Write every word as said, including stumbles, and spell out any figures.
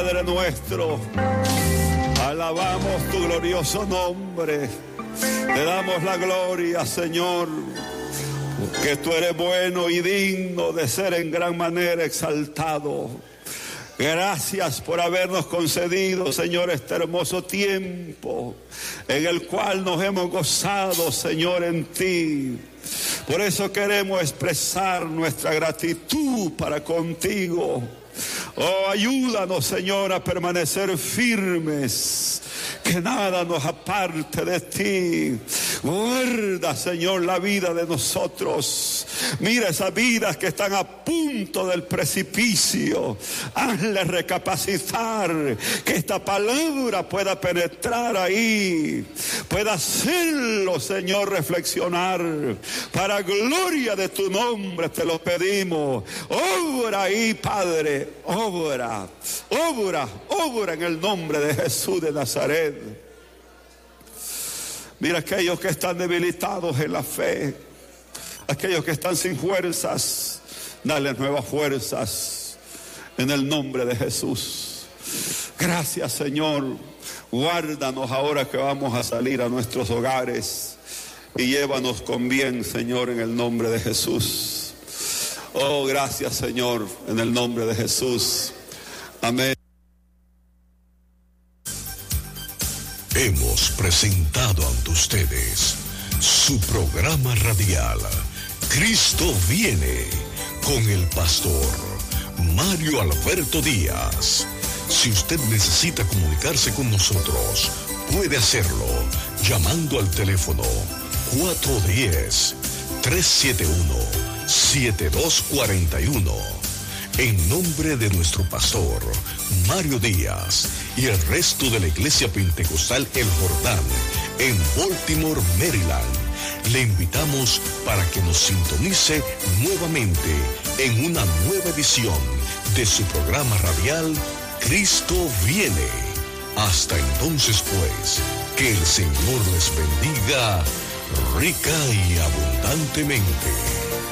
Padre nuestro, alabamos tu glorioso nombre. Te damos la gloria, Señor, porque tú eres bueno y digno de ser en gran manera exaltado. Gracias por habernos concedido, Señor, este hermoso tiempo en el cual nos hemos gozado, Señor, en ti. Por eso queremos expresar nuestra gratitud para contigo. Oh, ayúdanos, Señor, a permanecer firmes, que nada nos aparte de ti. Guarda, Señor, la vida de nosotros. Mira esas vidas que están a punto del precipicio. Hazle recapacitar, que esta palabra pueda penetrar ahí, pueda hacerlo, Señor, reflexionar. Para gloria de tu nombre te lo pedimos. Obra ahí, Padre, obra, obra, obra en el nombre de Jesús de Nazaret. Mira aquellos que están debilitados en la fe, aquellos que están sin fuerzas, dale nuevas fuerzas en el nombre de Jesús. Gracias, Señor. Guárdanos ahora que vamos a salir a nuestros hogares y llévanos con bien, Señor, en el nombre de Jesús. Oh, gracias, Señor, en el nombre de Jesús. Amén. Hemos presentado ante ustedes su programa radial Cristo viene, con el pastor Mario Alberto Díaz. Si usted necesita comunicarse con nosotros, puede hacerlo llamando al teléfono cuatro uno cero, tres siete uno, siete dos cuatro uno. En nombre de nuestro pastor Mario Díaz y el resto de la Iglesia Pentecostal El Jordán en Baltimore, Maryland, le invitamos para que nos sintonice nuevamente en una nueva edición de su programa radial Cristo viene. Hasta entonces, pues, que el Señor les bendiga rica y abundantemente.